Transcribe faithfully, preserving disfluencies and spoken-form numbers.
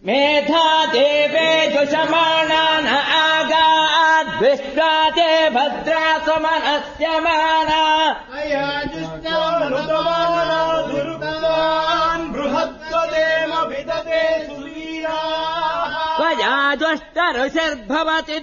मेधा देवे जुषमाणान आगाद्विश्वाते भद्रा सुमनस्यमाना अयाजुष्टामृतमाना दुर्गान् बृहत्वदेम विदते सुवीरा त्वया दुष्ट ऋषिर्भवति